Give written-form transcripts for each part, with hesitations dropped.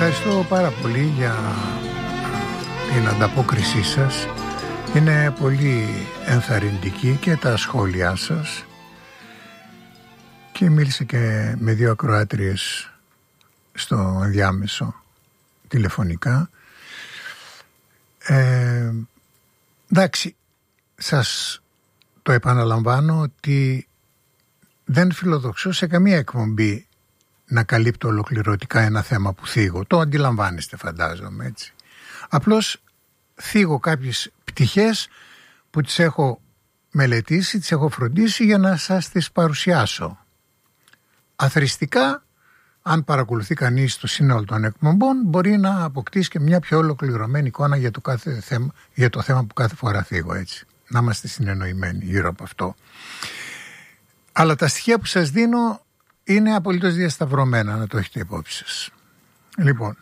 ευχαριστώ πάρα πολύ για την ανταπόκρισή σας. Είναι πολύ ενθαρρυντική και τα σχόλιά σας. Και μίλησα και με 2 ακροάτριες στο ενδιάμεσο τηλεφωνικά. Εντάξει, σας το επαναλαμβάνω ότι δεν φιλοδοξώ σε καμία εκπομπή να καλύπτω ολοκληρωτικά ένα θέμα που θίγω. Το αντιλαμβάνεστε, φαντάζομαι, έτσι. Απλώς θίγω κάποιες πτυχές που τις έχω μελετήσει, τις έχω φροντίσει για να σας τις παρουσιάσω. Αθροιστικά, αν παρακολουθεί κανείς το σύνολο των εκπομπών, μπορεί να αποκτήσει και μια πιο ολοκληρωμένη εικόνα για το, κάθε θέμα, για το θέμα που κάθε φορά θίγω, έτσι. Να είμαστε συνεννοημένοι γύρω από αυτό. Αλλά τα στοιχεία που σας δίνω είναι απολύτως διασταυρωμένα, να το έχετε υπόψη σας. Λοιπόν,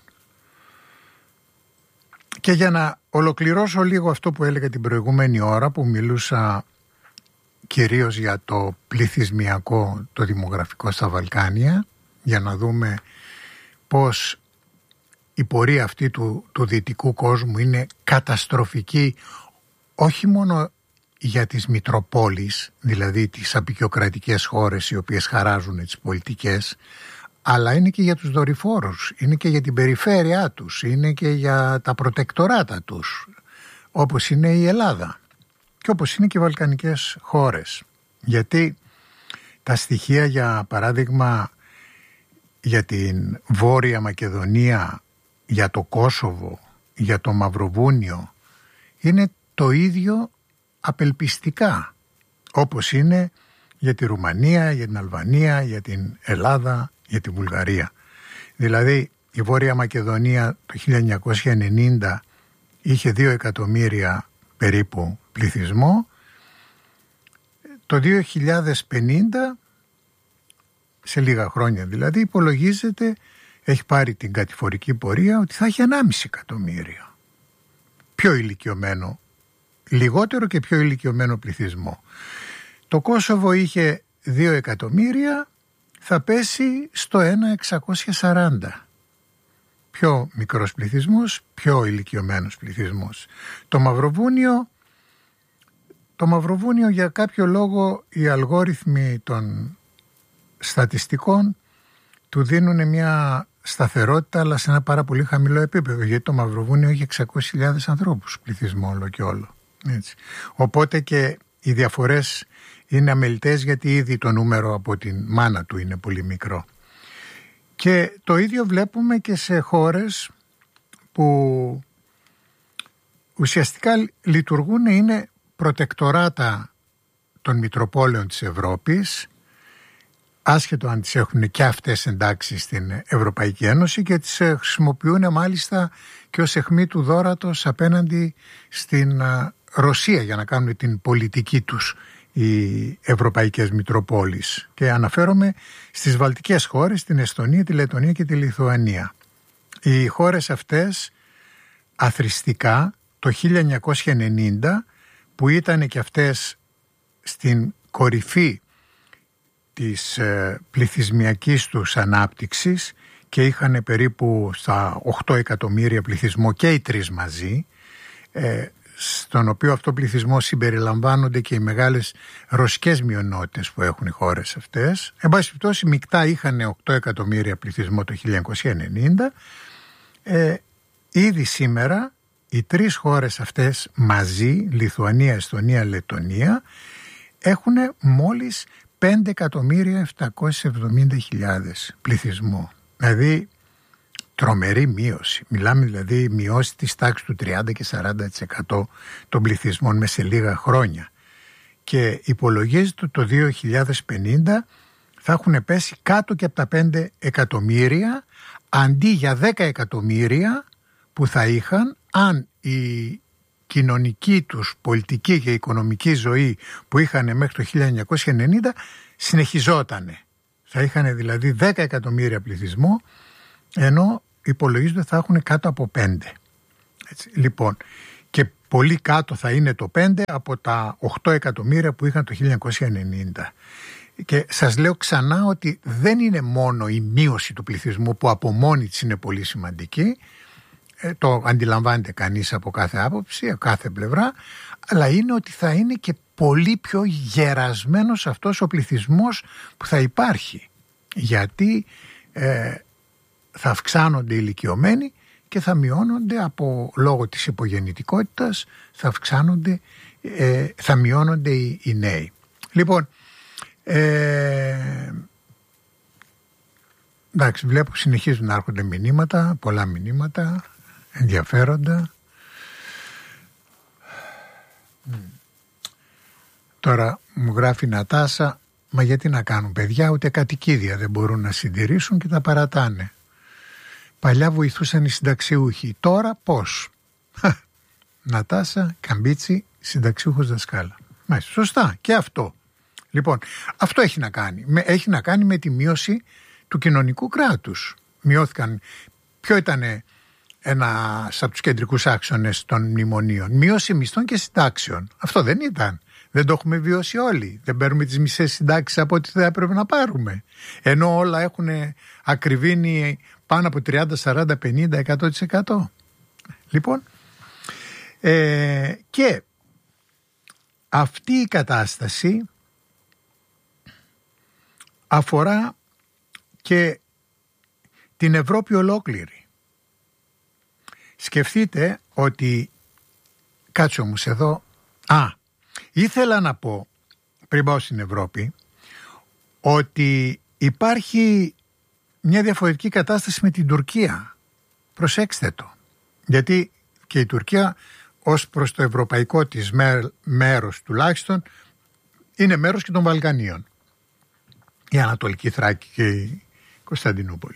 και για να ολοκληρώσω λίγο αυτό που έλεγα την προηγούμενη ώρα, που μιλούσα κυρίως για το πληθυσμιακό, το δημογραφικό στα Βαλκάνια, για να δούμε πώς η πορεία αυτή του δυτικού κόσμου είναι καταστροφική, όχι μόνο για τις μητροπόλεις, δηλαδή τις αποικιοκρατικές χώρες οι οποίες χαράζουν τις πολιτικές, αλλά είναι και για τους δορυφόρους, είναι και για την περιφέρειά τους, είναι και για τα προτεκτοράτα τους, όπως είναι η Ελλάδα και όπως είναι και οι βαλκανικές χώρες. Γιατί τα στοιχεία, για παράδειγμα, για την Βόρεια Μακεδονία, για το Κόσοβο, για το Μαυροβούνιο, είναι το ίδιο απελπιστικά, όπως είναι για τη Ρουμανία, για την Αλβανία, για την Ελλάδα, για τη Βουλγαρία. Δηλαδή η Βόρεια Μακεδονία το 1990 είχε 2 εκατομμύρια περίπου πληθυσμό. Το 2050, σε λίγα χρόνια δηλαδή, υπολογίζεται, έχει πάρει την κατηφορική πορεία, ότι θα έχει 1,5 εκατομμύριο. Πιο ηλικιωμένο, λιγότερο και πιο ηλικιωμένο πληθυσμό. Το Κόσοβο είχε 2 εκατομμύρια, θα πέσει στο 1,640. Πιο μικρός πληθυσμός, πιο ηλικιωμένος πληθυσμός. Το Μαυροβούνιο για κάποιο λόγο οι αλγόριθμοι των στατιστικών του δίνουν μια σταθερότητα, αλλά σε ένα πάρα πολύ χαμηλό επίπεδο, γιατί το Μαυροβούνιο έχει 600.000 ανθρώπους πληθυσμό όλο και όλο. Έτσι. Οπότε και οι διαφορές είναι αμελητές, γιατί ήδη το νούμερο από την μάνα του είναι πολύ μικρό. Και το ίδιο βλέπουμε και σε χώρες που ουσιαστικά λειτουργούν, είναι προτεκτοράτα των μητροπόλεων της Ευρώπης, άσχετο αν τις έχουν και αυτές εντάξει στην Ευρωπαϊκή Ένωση, και τις χρησιμοποιούν μάλιστα και ως αιχμή του δώρατος απέναντι στην Ρωσία για να κάνουν την πολιτική τους οι ευρωπαϊκές μητροπόλεις. Και αναφέρομαι στις βαλτικές χώρες, την Εστονία, τη Λετονία και τη Λιθουανία. Οι χώρες αυτές αθροιστικά το 1990, που ήταν και αυτές στην κορυφή της πληθυσμιακής τους ανάπτυξης και είχαν περίπου στα 8 εκατομμύρια πληθυσμό και οι τρεις μαζί, στον οποίο αυτό πληθυσμό συμπεριλαμβάνονται και οι μεγάλες ρωσικές μειονότητες που έχουν οι χώρες αυτές. Εν πάση περιπτώσει, μεικτά είχαν 8 εκατομμύρια πληθυσμό το 1990. Ήδη σήμερα οι τρεις χώρες αυτές μαζί, Λιθουανία, Εστονία, Λετονία, έχουν μόλις 5.770.000 πληθυσμό. Δηλαδή τρομερή μείωση. Μιλάμε δηλαδή μειώσει της τάξης του 30 και 40% των πληθυσμών μέσα σε λίγα χρόνια. Και υπολογίζεται το 2050 θα έχουν πέσει κάτω και από τα 5 εκατομμύρια, αντί για 10 εκατομμύρια που θα είχαν αν η κοινωνική τους πολιτική και οικονομική ζωή που είχαν μέχρι το 1990 συνεχιζότανε. Θα είχαν δηλαδή 10 εκατομμύρια πληθυσμό, ενώ υπολογίζονται θα έχουν κάτω από 5. Έτσι, λοιπόν, και πολύ κάτω θα είναι το 5 από τα 8 εκατομμύρια που είχαν το 1990. Και σας λέω ξανά ότι δεν είναι μόνο η μείωση του πληθυσμού που από μόνη της είναι πολύ σημαντική, το αντιλαμβάνεται κανείς από κάθε άποψη, από κάθε πλευρά, αλλά είναι ότι θα είναι και πολύ πιο γερασμένος αυτός ο πληθυσμός που θα υπάρχει, γιατί θα αυξάνονται οι ηλικιωμένοι και θα μειώνονται λόγω της υπογεννητικότητας, θα μειώνονται οι νέοι. Λοιπόν, εντάξει, βλέπω συνεχίζουν να έρχονται μηνύματα, πολλά μηνύματα ενδιαφέροντα. Τώρα μου γράφει η Νατάσα, μα γιατί να κάνουν παιδιά, ούτε κατοικίδια δεν μπορούν να συντηρήσουν και τα παρατάνε. Παλιά βοηθούσαν οι συνταξιούχοι, τώρα πώς? Νατάσα Καμπίτσι, συνταξιούχος δασκάλα. Μάλιστα, σωστά, και αυτό. Λοιπόν, αυτό έχει να κάνει. Έχει να κάνει με τη μείωση του κοινωνικού κράτους. Μειώθηκαν. Ποιο ήταν ένας από τους κεντρικούς άξονες των μνημονίων? Μείωση μισθών και συντάξεων. Αυτό δεν ήταν? Δεν το έχουμε βιώσει όλοι? Δεν παίρνουμε τις μισές συντάξεις από ό,τι θα έπρεπε να πάρουμε? Ενώ όλα έχουν ακριβήνει πάνω από 30, 40, 50, 100%. Λοιπόν, και αυτή η κατάσταση αφορά και την Ευρώπη ολόκληρη. Σκεφτείτε ότι, κάτσε όμως εδώ, ήθελα να πω πριν πάω στην Ευρώπη ότι υπάρχει μια διαφορετική κατάσταση με την Τουρκία. Προσέξτε το. Γιατί και η Τουρκία ως προς το ευρωπαϊκό της μέρος τουλάχιστον είναι μέρος και των Βαλκανίων. Η Ανατολική Θράκη και η Κωνσταντινούπολη.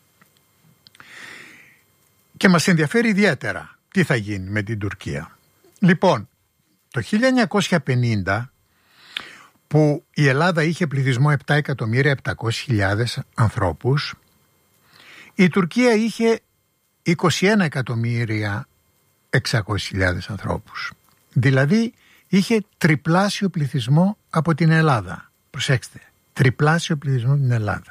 Και μας ενδιαφέρει ιδιαίτερα τι θα γίνει με την Τουρκία. Λοιπόν, το 1950 που η Ελλάδα είχε πληθυσμό 7.700.000 ανθρώπους, η Τουρκία είχε 21.600.000 ανθρώπους. Δηλαδή είχε τριπλάσιο πληθυσμό από την Ελλάδα. Προσέξτε, τριπλάσιο πληθυσμό από την Ελλάδα.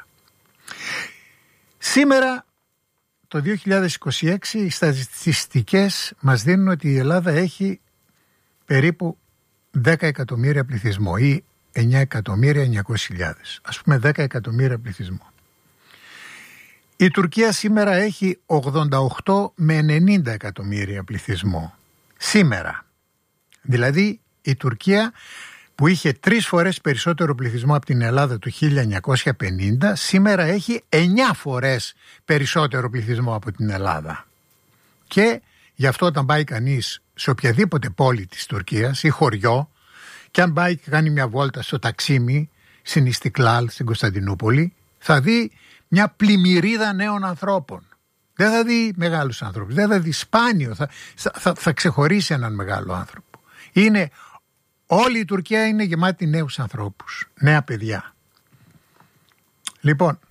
Σήμερα, το 2026, οι στατιστικές μας δίνουν ότι η Ελλάδα έχει περίπου 10 εκατομμύρια πληθυσμό ή 9.900.000. Ας πούμε 10 εκατομμύρια πληθυσμό. Η Τουρκία σήμερα έχει 88 με 90 εκατομμύρια πληθυσμό. Σήμερα. Δηλαδή η Τουρκία που είχε 3 φορές περισσότερο πληθυσμό από την Ελλάδα του 1950, σήμερα έχει 9 φορές περισσότερο πληθυσμό από την Ελλάδα. Και γι' αυτό όταν πάει κανείς σε οποιαδήποτε πόλη της Τουρκίας ή χωριό, και αν πάει και κάνει μια βόλτα στο Ταξίμι, στην Ιστικλάλ, στην Κωνσταντινούπολη, θα δει μια πλημμυρίδα νέων ανθρώπων. Δεν θα δει μεγάλους ανθρώπους, δεν θα δει σπάνιο, θα ξεχωρίσει έναν μεγάλο άνθρωπο. Όλη η Τουρκία είναι γεμάτη νέους ανθρώπους, νέα παιδιά. Λοιπόν,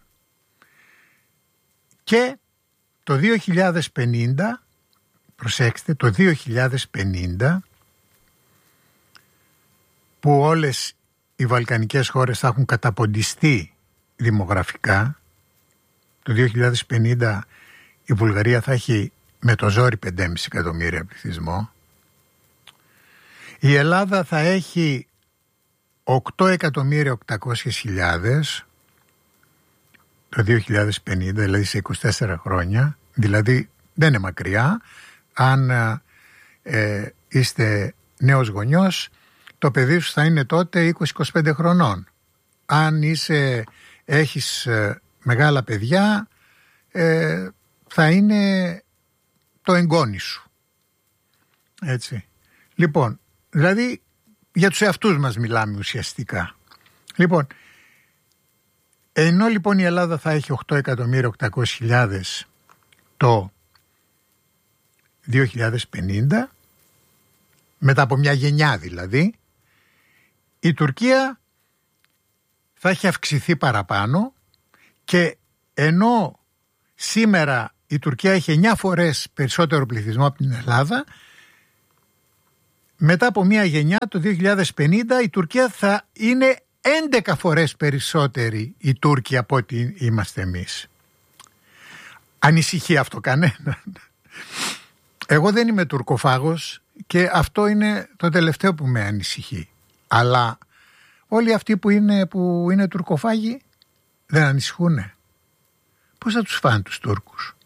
και το 2050, προσέξτε, το 2050, που όλες οι βαλκανικές χώρες θα έχουν καταποντιστεί δημογραφικά, το 2050 η Βουλγαρία θα έχει με το ζόρι 5,5 εκατομμύρια πληθυσμό. Η Ελλάδα θα έχει 8.800.000 το 2050, δηλαδή σε 24 χρόνια, δηλαδή δεν είναι μακριά. Αν είστε νέος γονιός, το παιδί σου θα είναι τότε 20-25 χρονών. Αν έχεις μεγάλα παιδιά, θα είναι το εγγόνι σου. Έτσι. Λοιπόν, δηλαδή για τους εαυτούς μας μιλάμε ουσιαστικά. Λοιπόν, ενώ λοιπόν η Ελλάδα θα έχει 8.800.000 το 2050, μετά από μια γενιά δηλαδή, η Τουρκία θα έχει αυξηθεί παραπάνω, και ενώ σήμερα η Τουρκία έχει 9 φορές περισσότερο πληθυσμό από την Ελλάδα, μετά από μια γενιά το 2050 η Τουρκία θα είναι 11 φορές περισσότεροι οι Τούρκοι από ό,τι είμαστε εμείς. Ανησυχεί αυτό κανέναν? Εγώ δεν είμαι τουρκοφάγος και αυτό είναι το τελευταίο που με ανησυχεί. Αλλά όλοι αυτοί που είναι τουρκοφάγοι δεν ανησυχούνε? Πώς θα τους φάνε τους Τούρκους?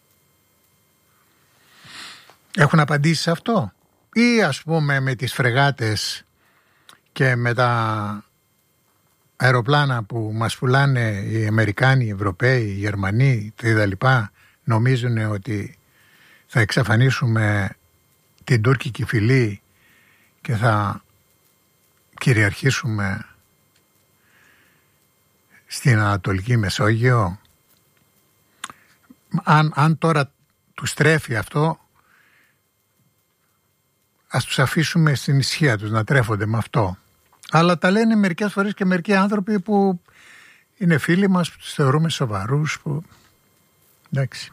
Έχουν απαντήσει σε αυτό? Ή ας πούμε με τις φρεγάτες και με τα αεροπλάνα που μας πουλάνε οι Αμερικάνοι, οι Ευρωπαίοι, οι Γερμανοί, τα λοιπά, νομίζουν ότι θα εξαφανίσουμε την τουρκική φυλή και θα κυριαρχήσουμε στην Ανατολική Μεσόγειο? Αν τώρα τους τρέφει αυτό, ας τους αφήσουμε στην ισχύα τους να τρέφονται με αυτό. Αλλά τα λένε μερικές φορές και μερικοί άνθρωποι που είναι φίλοι μας, που τους θεωρούμε σοβαρούς, που... εντάξει.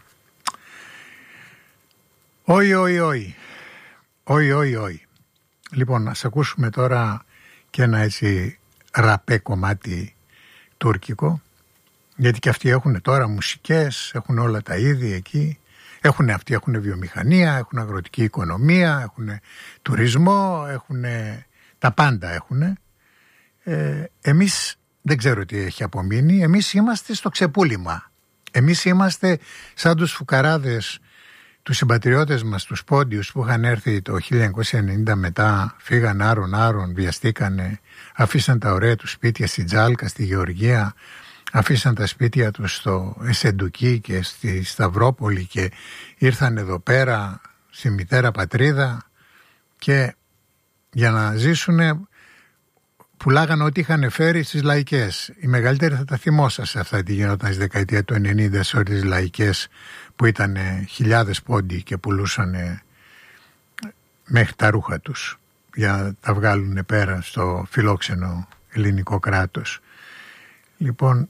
Όχι. Λοιπόν, ας ακούσουμε τώρα και ένα έτσι ραπέ κομμάτι τουρκικό, γιατί και αυτοί έχουν τώρα μουσικές, έχουν όλα τα είδη εκεί. Αυτοί έχουν βιομηχανία, έχουν αγροτική οικονομία, έχουν τουρισμό, έχουν τα πάντα έχουν. Εμείς δεν ξέρω τι έχει απομείνει. Εμείς είμαστε στο ξεπούλημα. Εμείς είμαστε σαν τους φουκαράδες, τους συμπατριώτες μας, τους πόντιους που είχαν έρθει το 1990 μετά, φύγαν άρον, βιαστήκανε, αφήσαν τα ωραία τους σπίτια στη Τζάλκα, στη Γεωργία, αφήσαν τα σπίτια τους στο Εσεντουκί και στη Σταυρόπολη και ήρθαν εδώ πέρα στη μητέρα πατρίδα και για να ζήσουνε πουλάγαν ό,τι είχαν φέρει στις λαϊκές. Οι μεγαλύτεροι θα τα θυμόσαστε αυτά τι γινόταν στη δεκαετία του 90 σε όλες τις λαϊκές που ήταν χιλιάδες πόντοι και πουλούσαν μέχρι τα ρούχα τους για να τα βγάλουν πέρα στο φιλόξενο ελληνικό κράτος. Λοιπόν,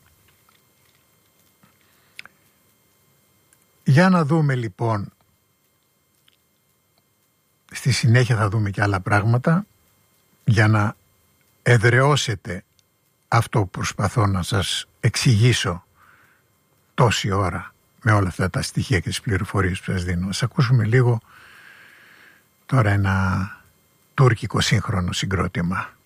για να δούμε λοιπόν, στη συνέχεια θα δούμε και άλλα πράγματα για να εδραιώσετε αυτό που προσπαθώ να σας εξηγήσω τόση ώρα με όλα αυτά τα στοιχεία και τις πληροφορίες που σας δίνω. Ας ακούσουμε λίγο τώρα ένα τουρκικό σύγχρονο συγκρότημα.